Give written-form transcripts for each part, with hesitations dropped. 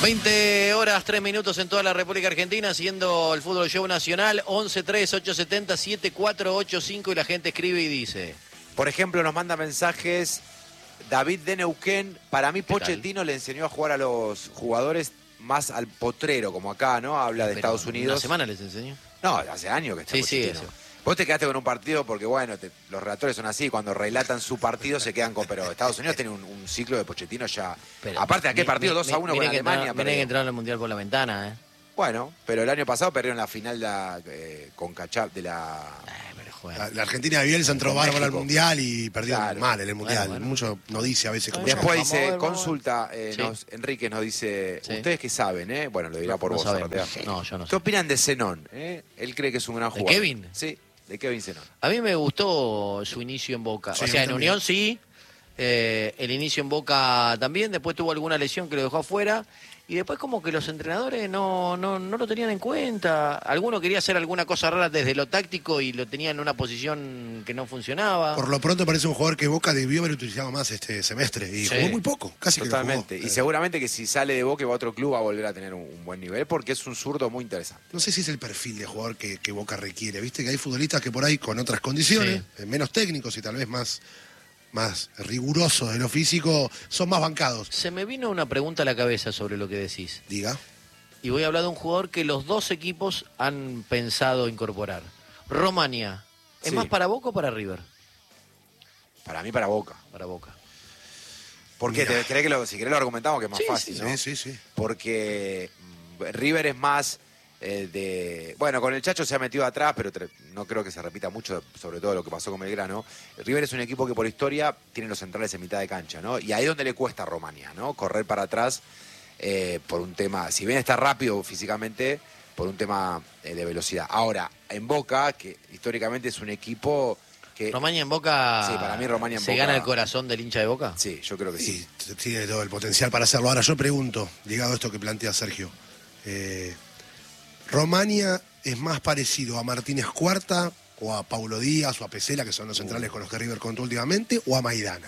20 horas, 3 minutos en toda la República Argentina, siendo el Fútbol Show Nacional, 11-3-870-7485, y la gente escribe y dice... Por ejemplo, nos manda mensajes David de Neuquén. Para mí, Pochettino le enseñó a jugar a los jugadores más al potrero, como acá, ¿no? Habla de Estados Unidos. ¿Una semana les enseñó? No, hace años que está Pochettino. Sí, eso. Vos te quedaste con un partido porque, bueno, los relatores son así, cuando relatan su partido se quedan con... Pero Estados Unidos tiene un ciclo de Pochettino ya... Pero, aparte de aquel partido 2-1 con Alemania. Tienen que entrar al Mundial por la ventana, ¿eh? Bueno, pero el año pasado perdieron la final con Cachap de la... La Argentina de Bielsa entró bárbaro al Mundial y perdió mal en el Mundial. Bueno. Mucho no dice a veces cómo Después Vamos a dice, ver, consulta, Sí. Enrique nos dice, Sí. ustedes que saben, Bueno, lo dirá por No vos. sabemos. Arratea. No, yo no sé. ¿Qué opinan de Zenón? Él cree que es un gran jugador. Kevin? Sí, de Kevin Zenón. A mí me gustó su inicio en Boca. Sí, o sea, a en mí también. Unión sí, el inicio en Boca también, después tuvo alguna lesión que lo dejó afuera, y después como que los entrenadores no lo tenían en cuenta. Alguno quería hacer alguna cosa rara desde lo táctico y lo tenía en una posición que no funcionaba. Por lo pronto parece un jugador que Boca debió haber utilizado más este semestre y Sí. jugó muy poco, casi Totalmente. que lo jugó. Y seguramente que si sale de Boca y va a otro club va a volver a tener un buen nivel porque es un zurdo muy interesante. No sé si es el perfil de jugador que Boca requiere. Viste que hay futbolistas que por ahí con otras condiciones, menos técnicos y tal vez más rigurosos de lo físico, son más bancados. Se me vino una pregunta a la cabeza sobre lo que decís. Diga. Y voy a hablar de un jugador que los dos equipos han pensado incorporar. Romania, ¿es Sí. más para Boca o para River? Para mí, para Boca. Para Boca. ¿Por qué? Mira. Si querés lo argumentamos que es más Sí, fácil, ¿no? Sí. Porque River es más bueno, con el Chacho se ha metido atrás, pero no creo que se repita mucho, sobre todo lo que pasó con Belgrano. River es un equipo que por historia tiene los centrales en mitad de cancha, ¿no? Y ahí es donde le cuesta a Romania, ¿no? Correr para atrás por un tema, si bien está rápido físicamente, por un tema de velocidad. Ahora, en Boca, que históricamente es un equipo que... ¿Romania en Boca? Sí, para mí Romania en ¿Se Boca... gana el corazón del hincha de Boca? Sí, yo creo que sí. Sí, tiene todo el potencial para hacerlo. Ahora yo pregunto, llegado a esto que plantea Sergio, ¿Romania es más parecido a Martínez Cuarta o a Paulo Díaz o a Pesela, que son los centrales con los que River contó últimamente, o a Maidana?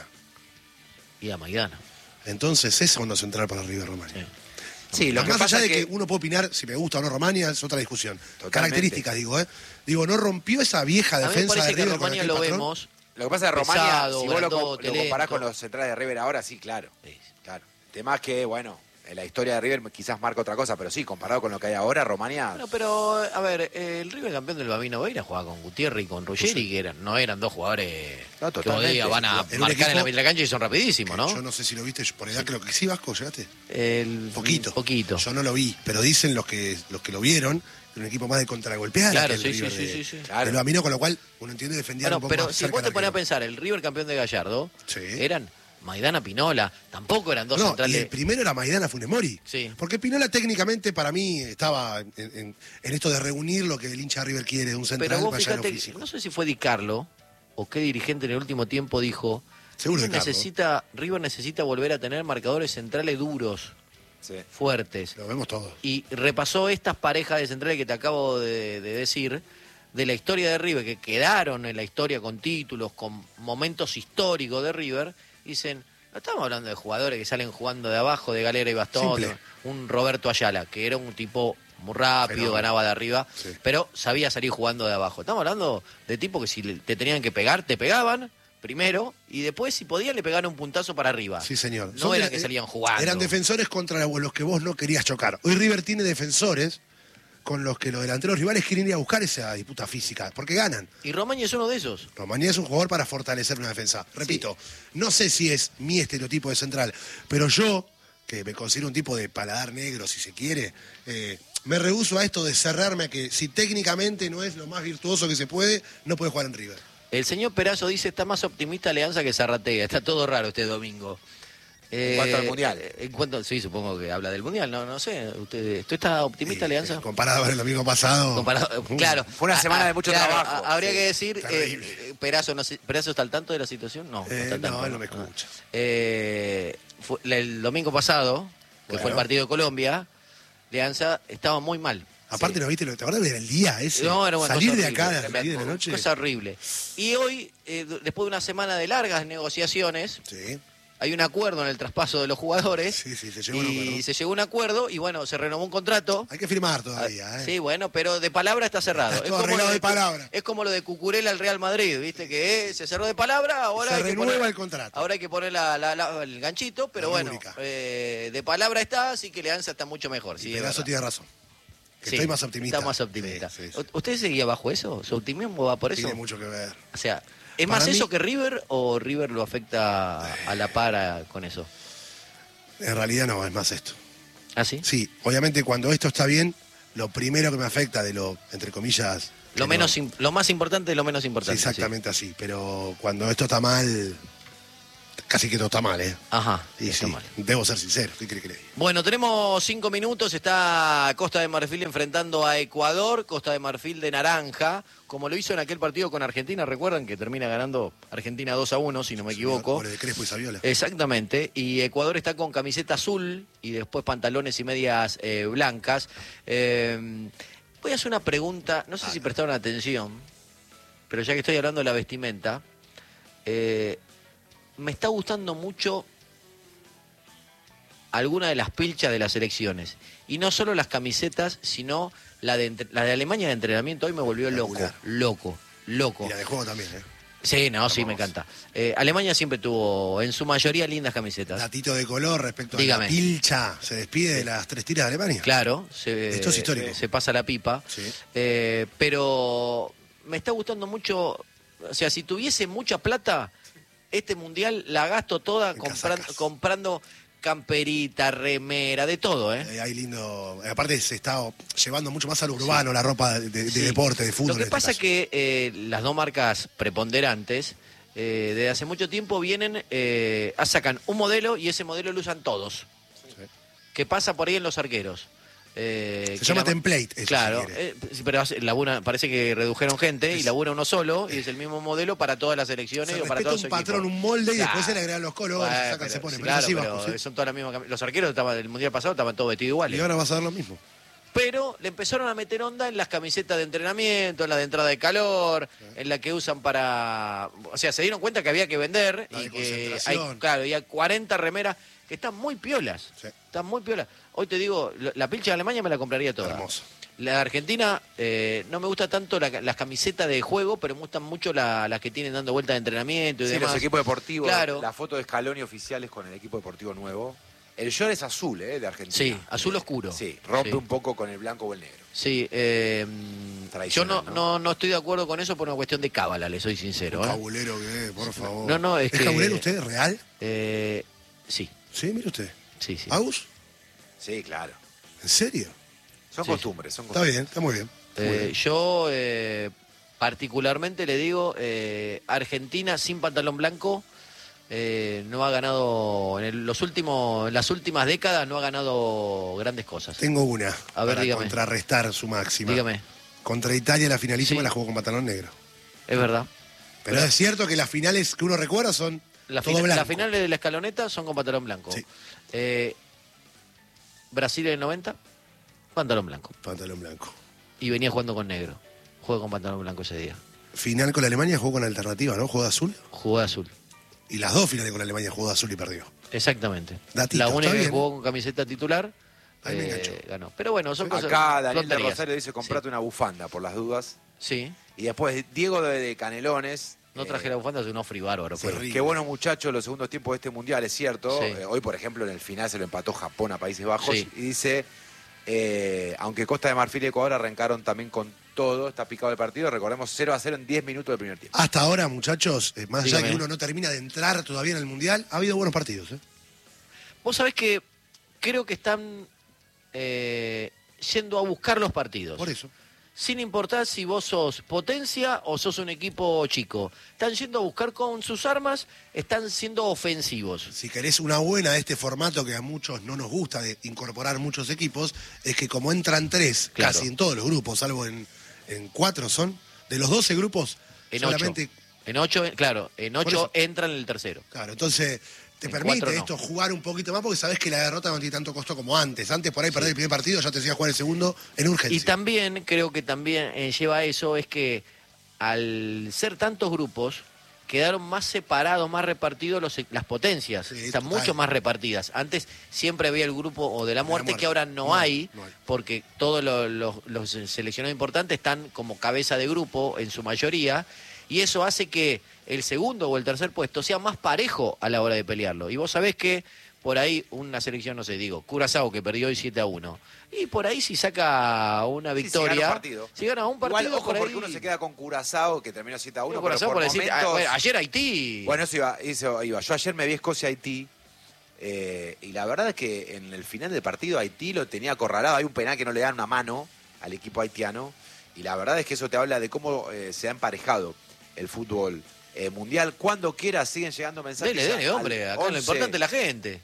Y a Maidana. Entonces es un central para River Romania. Sí, lo que más pasa allá de es que uno puede opinar si me gusta o no Romania, es otra discusión. Totalmente. Características, digo, Digo, no rompió esa vieja A mí me defensa de parece que River con Romania aquel lo patrón. vemos. Lo que pasa es que Romania, Pesado, si vos lo grandote, comparás con lento. los centrales de River ahora, sí, claro. Sí. Claro. El tema es que, bueno, en la historia de River quizás marca otra cosa, pero sí, comparado con lo que hay ahora, Romania... Bueno, pero, a ver, el River campeón del Babino Veira jugaba con Gutiérrez y con Ruggeri, que no eran dos jugadores No, que vos totalmente. digas, van a En un marcar equipo en la mitad de la cancha y son rapidísimos, ¿no? Yo no sé si lo viste, por edad creo que sí, Vasco, ¿llegaste? Poquito. Yo no lo vi, pero dicen los que lo vieron, era un equipo más de contragolpear. Claro, que el sí, River sí, de- sí, sí. Claro. del Bambino, con lo cual uno entiende defendía Bueno, un poco pero más si cerca vos te del pones a arquero. pensar, el River campeón de Gallardo, Sí. eran Maidana, Pinola, tampoco eran dos No, y centrales. el primero era Maidana Funes Mori. Sí. Porque Pinola técnicamente para mí estaba en esto de reunir lo que el hincha de River quiere, de un central Pero vos para allá en lo fíjate, físico. no sé si fue Di Carlo o qué dirigente en el último tiempo dijo, Seguro Di Carlo. River necesita volver a tener marcadores centrales duros, Sí. fuertes. Lo vemos todos. Y repasó estas parejas de centrales que te acabo de decir, de la historia de River, que quedaron en la historia con títulos, con momentos históricos de River. Dicen, no estamos hablando de jugadores que salen jugando de abajo, de galera y bastón. Simple. Un Roberto Ayala, que era un tipo muy rápido, Fenómeno. ganaba de arriba, Sí. pero sabía salir jugando de abajo. Estamos hablando de tipos que si te tenían que pegar, te pegaban primero, y después si podían le pegaban un puntazo para arriba. Sí, señor. No era que salían jugando. Eran defensores contra los que vos no querías chocar. Hoy River tiene defensores con los que los delanteros rivales quieren ir a buscar esa disputa física, porque ganan. Y Romaña es uno de esos. Romania es un jugador para fortalecer una defensa. Repito, no sé si es mi estereotipo de central, pero yo, que me considero un tipo de paladar negro, si se quiere, me rehúso a esto de cerrarme a que si técnicamente no es lo más virtuoso que se puede, no puede jugar en River. El señor Perazo dice, está más optimista Alianza que Zarratea. Está todo raro este domingo. En cuanto al Mundial. Sí, supongo que habla del Mundial. No sé. ¿Usted está optimista, Alianza? Comparado con el domingo pasado. Claro. Fue una semana de mucho trabajo. Habría Sí, que decir, terrible. ¿Perazo está al tanto de la situación? No, está al tanto. No, él no me escucha. El domingo pasado, que Bueno. fue el partido de Colombia, Alianza estaba muy mal. Aparte, ¿no viste? ¿Te acuerdas de el día ese? No, era una Salir cosa de acá a horrible, las 10 de la noche. Cosa horrible. Y hoy, después de una semana de largas negociaciones, Sí. hay un acuerdo en el traspaso de los jugadores. Sí, se llegó a un acuerdo. Y se llegó a un acuerdo y bueno, se renovó un contrato. Hay que firmar todavía, ¿eh? Sí, bueno, pero de palabra está cerrado. Está todo arreglado de palabra. Es como lo de Cucurella al Real Madrid, ¿viste? Que se cerró de palabra, ahora Se hay que renueva poner, el contrato. ahora hay que poner el ganchito, pero La bueno, rúbrica. de palabra está, así que Leanza está mucho mejor. Sí, Y es Pedazo verdad. tiene razón. Que Sí, estoy más optimista. Está más optimista. Sí. ¿Usted seguía bajo eso? ¿Su optimismo va por eso? Tiene mucho que ver. O sea, ¿es Para más mí- eso que River o River lo afecta a la par con eso? En realidad no, es más esto. ¿Ah, sí? Sí, obviamente cuando esto está bien, lo primero que me afecta de lo, entre comillas... Lo, que no- lo más importante de lo menos Sí, importante. sí. exactamente así. Pero cuando esto está mal, casi que todo está mal, ¿eh? Ajá, Y está sí, mal. debo ser sincero. ¿Qué cree que le diga? Bueno, tenemos 5 minutos. Está Costa de Marfil enfrentando a Ecuador. Costa de Marfil de naranja, como lo hizo en aquel partido con Argentina. Recuerdan que termina ganando Argentina 2-1, si no me equivoco. Goles de Crespo y Saviola. Exactamente. Y Ecuador está con camiseta azul y después pantalones y medias blancas. Voy a hacer una pregunta. No sé si prestaron atención, pero ya que estoy hablando de la vestimenta, me está gustando mucho alguna de las pilchas de las selecciones. Y no solo las camisetas, sino la de Alemania de entrenamiento. Hoy me volvió loco, Espectacular. loco. Y la de juego también, ¿eh? Sí, no, sí, me encanta. Alemania siempre tuvo, en su mayoría, lindas camisetas. Datito de color respecto Dígame. a la pilcha. Se despide de las 3 tiras de Alemania. Claro, Esto es histórico. se pasa la pipa. Sí. Pero me está gustando mucho, o sea, si tuviese mucha plata, este mundial la gasto toda En casacas. comprando camperita, remera, de todo, ¿eh? Hay lindo. Aparte, se está llevando mucho más al urbano la ropa de Sí. deporte, de fútbol. Lo que en este pasa es caso. que las dos marcas preponderantes, desde hace mucho tiempo vienen, sacan un modelo y ese modelo lo usan todos. Sí. Que pasa por ahí en los arqueros. Se llama template, eso, Claro, si quiere. sí, pero parece que redujeron gente y labura uno solo y es el mismo modelo para todas las selecciones Se o para respeta todos un los patrón, equipos. un molde y después Claro. se le agregan los colores, se sacan, Pero, se ponen. sí, Pero es así claro, bajo, pero ¿sí? son todas las mismas Los arqueros del mundial pasado estaban todos vestidos iguales. Y ahora vas a ver lo mismo. Pero le empezaron a meter onda en las camisetas de entrenamiento, en la de entrada de calor, en la que usan para... O sea, se dieron cuenta que había que vender La de y que concentración. hay 40 remeras que están muy piolas. Sí. Están muy piolas. Hoy te digo, la pilcha de Alemania me la compraría toda. Hermoso. La de Argentina no me gusta tanto las camisetas de juego, pero me gustan mucho las que tienen dando vueltas de entrenamiento y Sí, demás. los equipos deportivos. Claro. La foto de Scaloni oficiales con el equipo deportivo nuevo. El short es azul, de Argentina. Sí, azul oscuro. Sí, rompe Sí. un poco con el blanco o el negro. Sí, yo Tradicional, no estoy de acuerdo con eso por una cuestión de cábala, le soy sincero. Un ¿eh? cabulero que es, por favor. No, es ¿Es que- cabulero usted, real? Sí, Sí, mire usted. sí, sí. ¿Agus? Sí, claro. ¿En serio? Son Sí. costumbres, son Está costumbres. bien, está muy bien. Muy bien. Yo particularmente le digo, Argentina sin pantalón blanco no ha ganado, en las últimas décadas no ha ganado grandes cosas. Tengo una A ver, para dígame. contrarrestar su máxima. Dígame, Contra Italia la finalísima Sí. la jugó con pantalón negro. es verdad. Pero es cierto que las finales que uno recuerda son todo blanco. Las finales de la escaloneta son con pantalón blanco. Sí. Brasil en el 90, pantalón blanco. Pantalón blanco. Y venía jugando con negro. Juega con pantalón blanco ese día. Final con la Alemania jugó con alternativa, ¿no? Jugó de azul. Jugó de azul. Y las dos finales con la Alemania jugó de azul y perdió. Exactamente. Datito, La única está que bien. jugó con camiseta titular Ahí me enganchó. ganó. Pero bueno, son cosas. Acá Daniel de tonterías. Rosario dice comprate una bufanda por las dudas. Sí. Y después Diego de Canelones. No traje la bufanda, es un frío bárbaro. Sí, pero- rico. Qué buenos muchachos los segundos tiempos de este mundial, es cierto. Sí. Hoy, por ejemplo, en el final se lo empató Japón a Países Bajos. Sí. Y dice, aunque Costa de Marfil y Ecuador arrancaron también con todo, está picado el partido, recordemos 0-0 en 10 minutos del primer tiempo. Hasta ahora, muchachos, más allá de Dígame. que uno no termina de entrar todavía en el Mundial, ha habido buenos partidos. Vos sabés que creo que están yendo a buscar los partidos. Por eso. Sin importar si vos sos potencia o sos un equipo chico. Están yendo a buscar con sus armas, están siendo ofensivos. Si querés una buena de este formato que a muchos no nos gusta de incorporar muchos equipos, es que como entran 3, Claro. casi en todos los grupos, salvo en 4 son, de los 12 grupos, En solamente... 8. En 8, claro, en Por 8 eso. entran en el tercero. Claro, entonces te En permite 4 no. esto jugar un poquito más porque sabés que la derrota no tiene tanto costo como antes. Antes por ahí perder el primer partido ya te decía jugar el segundo en urgencia. Y también, creo que también lleva a eso, es que al ser tantos grupos, quedaron más separados, más repartidos las potencias. Sí, Están total. mucho más repartidas. Antes siempre había el grupo o de la muerte, que ahora no hay, porque todos los seleccionados importantes están como cabeza de grupo en su mayoría, y eso hace que el segundo o el tercer puesto sea más parejo a la hora de pelearlo. Y vos sabés que por ahí una selección, no sé, digo, Curazao, que perdió hoy 7-1, y por ahí si saca una victoria, si gana un partido, Igual, ojo, por ahí... porque uno se queda con Curazao, que terminó 7-1, pero Curazao por por decir, momentos... bueno, ayer Haití... Bueno, eso iba. Yo ayer me vi Escocia-Haití, y la verdad es que en el final del partido Haití lo tenía acorralado. Hay un penal que no le dan una mano al equipo haitiano, y la verdad es que eso te habla de cómo se ha emparejado el fútbol mundial. Cuando quiera siguen llegando mensajes. Dele, hombre, acá lo importante es la gente.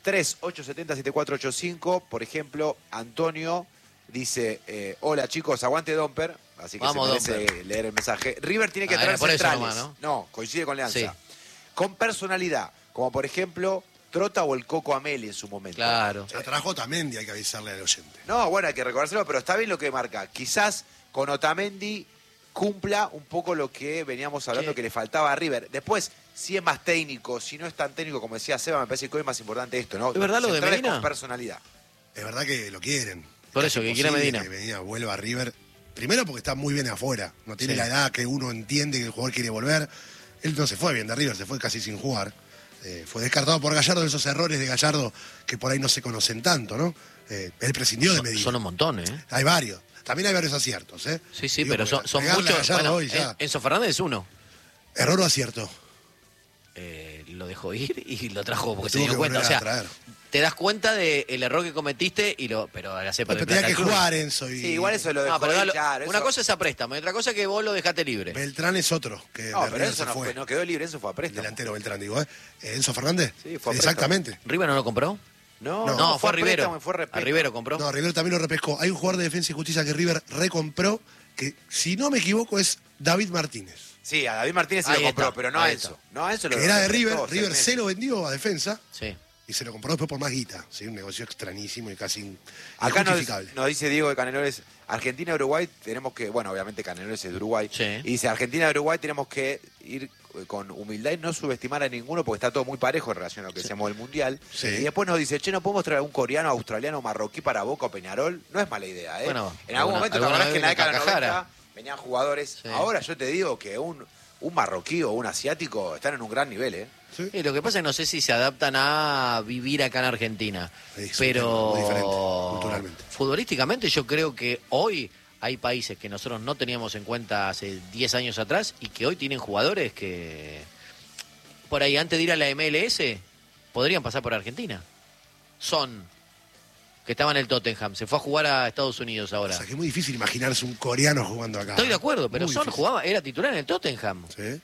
3-870-7485, por ejemplo, Antonio dice, hola chicos, aguante Domper, así que vamos, se merece leer el mensaje. River tiene que traer por eso centrales. nomás, ¿no? Coincide con Leanza. Sí. Con personalidad, como por ejemplo Trota o el Coco Ameli en su momento. Claro. Ya trajo Otamendi, hay que avisarle al oyente. No, bueno, hay que recordárselo, pero está bien lo que marca. Quizás con Otamendi cumpla un poco lo que veníamos hablando que le faltaba a River. Después, si es más técnico, si no es tan técnico como decía Seba, me parece que hoy es más importante esto, ¿no? ¿Es verdad lo de Centrales Medina? con personalidad. Es verdad que lo quieren. Por Es eso, que imposible quiere Medina. Que Medina vuelva a River. Primero porque está muy bien afuera. No tiene Sí. la edad que uno entiende que el jugador quiere volver. Él no se fue bien de River, se fue casi sin jugar. Fue descartado por Gallardo, esos errores de Gallardo que por ahí no se conocen tanto, ¿no? Él prescindió de Medina. Son un montón, ¿eh? Hay varios. También hay varios aciertos, ¿eh? Sí, Digo, pero porque son pegarle a muchos. Gallardo Bueno, hoy ya. Enzo Fernández es uno. ¿Error o acierto? Lo dejó ir y lo trajo porque se Tuvo dio que cuenta. O volver a sea, traer. te das cuenta del error que cometiste, pero la cepa Pero tenía que jugar Enzo y Sí, igual eso lo dejó No, pero ir, claro, una eso- cosa es a préstamo y otra cosa es que vos lo dejaste libre. Beltrán es otro que No, de pero River eso se no, fue. no quedó libre, eso fue a préstamo. Delantero Beltrán, digo, ¿eh? ¿Enzo Fernández? Sí, fue a Exactamente. ¿River no lo compró? No, fue a a Rivero. préstamo y fue a A repesca. Rivero compró. No, Rivero también lo repescó. Hay un jugador de Defensa y Justicia que River recompró, que si no me equivoco es David Martínez. Sí, a David Martínez se Ahí lo compró, está, pero no a ahí Enzo. está. No a Enzo lo Que era de lo River, prestó, River 6 se meses. lo vendió a Defensa Sí. y se lo compró después por más guita. ¿Sí? Un negocio extrañísimo y casi Acá injustificable. nos dice Diego de Canelones, Argentina-Uruguay tenemos que, bueno, obviamente Canelones es de Uruguay, Sí. y dice Argentina-Uruguay tenemos que ir con humildad y no subestimar a ninguno porque está todo muy parejo en relación a lo que decíamos del Mundial. Sí. Y después nos dice, che, ¿no podemos traer un coreano, australiano, marroquí para Boca o Peñarol? No es mala idea, ¿eh? Bueno, en algún momento, la alguna verdad es que en la vez década de los Cajara. 90 venían jugadores. Sí. Ahora yo te digo que un marroquí o un asiático están en un gran nivel, ¿eh? ¿Sí? Y lo que pasa es que no sé si se adaptan a vivir acá en Argentina. Es un Pero tema muy diferente, culturalmente. futbolísticamente yo creo que hoy hay países que nosotros no teníamos en cuenta hace 10 años atrás y que hoy tienen jugadores que por ahí antes de ir a la MLS podrían pasar por Argentina. Son, que estaba en el Tottenham, se fue a jugar a Estados Unidos O ahora. sea, que es muy difícil imaginarse un coreano jugando acá. Estoy de acuerdo, pero Muy Son difícil. jugaba, era titular en el Tottenham. ¿Sí?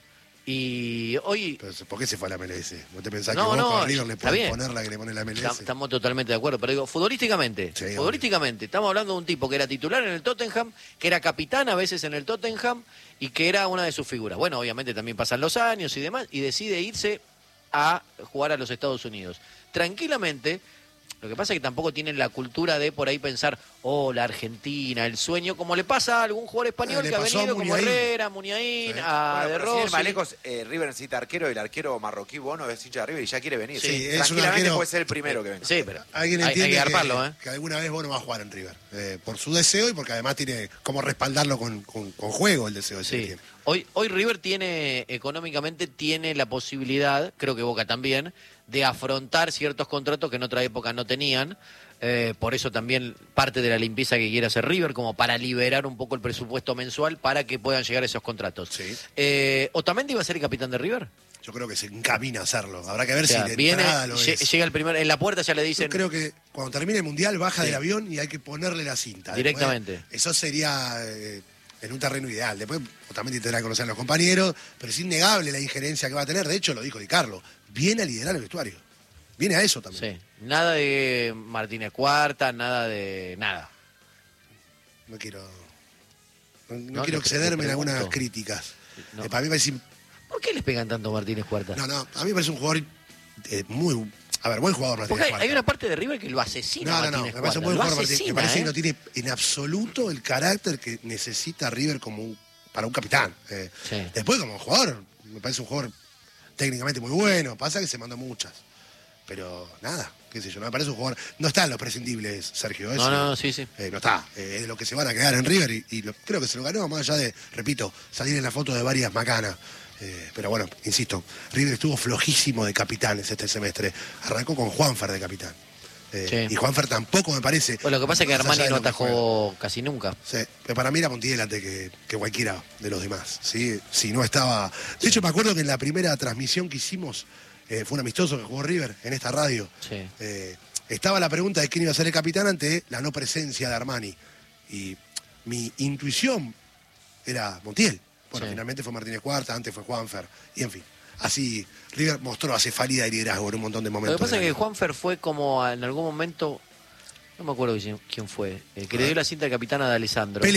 Y hoy Pero, ¿por qué se fue a la MLS? ¿No te pensás No, que vos no, con River le está podés bien. poner la que le pone la MLS? Estamos totalmente de acuerdo, pero digo, futbolísticamente, Sí, estamos hablando de un tipo que era titular en el Tottenham, que era capitán a veces en el Tottenham y que era una de sus figuras. Bueno, obviamente también pasan los años y demás, y decide irse a jugar a los Estados Unidos. Tranquilamente, lo que pasa es que tampoco tienen la cultura de por ahí pensar, oh, la Argentina, el sueño, como le pasa a algún jugador español Le que ha pasó a venido como Muniain. Herrera, Muniain, Sí. a Bueno, De pero sin ir Rossi. más lejos, River necesita arquero y el arquero marroquí Bono es hincha de River y ya quiere venir. Sí, es un Tranquilamente arquero- puede ser el primero que venga. Sí, pero Alguien hay entiende que garparlo, ¿eh? que alguna vez vos no vas a jugar en River. Por su deseo y porque además tiene como respaldarlo con juego el deseo ese que Sí. tiene. Hoy River tiene, económicamente, tiene la posibilidad, creo que Boca también, de afrontar ciertos contratos que en otra época no tenían. Por eso también parte de la limpieza que quiere hacer River, como para liberar un poco el presupuesto mensual para que puedan llegar esos contratos. Sí. ¿Otamendi va a ser el capitán de River? Yo creo que se encamina a hacerlo. Habrá que ver O sea, si de viene, entrada lo es. llega el primer, en la puerta ya le Yo dicen... creo que cuando termine el Mundial baja Sí. del avión y hay que ponerle la cinta. Directamente. Después, eso sería en un terreno ideal. Después también tendrá que conocer a los compañeros, pero es innegable la injerencia que va a tener. De hecho, lo dijo Di Carlo, viene a liderar el vestuario. Viene a eso también. Sí. Nada de Martínez Cuarta, nada de... nada. No quiero, No, quiero te excederme en pregunto. algunas críticas. No. Para mí me parece... ¿Por qué les pegan tanto a Martínez Cuarta? No, a mí me parece un jugador muy... A ver, buen jugador Martínez Porque hay Cuarta. una parte de River que lo asesina a No, Martínez me parece un Cuarta. buen Lo jugador Martínez. asesina, Me parece ¿eh? que no tiene en absoluto el carácter que necesita River como para un capitán. Sí. Después como jugador, me parece un jugador técnicamente muy bueno. Pasa que se mandó muchas. Pero nada, qué sé yo, no me parece un jugador. No está en los prescindibles, Sergio. No, sí. No está. Es lo que se van a quedar en River y creo que se lo ganó, más allá de, repito, salir en la foto de varias macanas. Pero bueno, insisto, River estuvo flojísimo de capitanes este semestre. Arrancó con Juanfer de capitán. Sí. Y Juanfer tampoco me parece. Pues lo que pasa es que más allá Armani de no lo que atajó casi nunca. sí, pero para mí era Montiel antes que cualquiera de los demás. ¿Sí? Si no estaba. De hecho, me acuerdo que en la primera transmisión que hicimos, fue un amistoso que jugó River en esta radio. Sí. Estaba la pregunta de quién iba a ser el capitán ante la no presencia de Armani. Y mi intuición era Montiel. Bueno, Sí. finalmente fue Martínez Cuarta, antes fue Juanfer. Y en fin, así River mostró acefalía y liderazgo en un montón de Lo momentos. que pasa es del que año. Juanfer fue como en algún momento, no me acuerdo quién fue, que le dio la cinta de capitana de Alessandro. Pele